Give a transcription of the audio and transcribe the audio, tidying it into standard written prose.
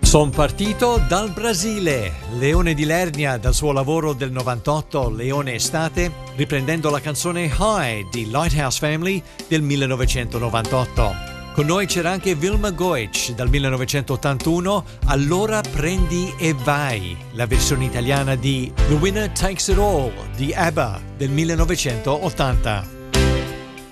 Son partito dal Brasile. Leone di Lernia dal suo lavoro del 98, Leone Estate, riprendendo la canzone High di Lighthouse Family del 1998. Con noi c'era anche Vilma Goich dal 1981, Allora prendi e vai, la versione italiana di The Winner Takes It All di ABBA del 1980.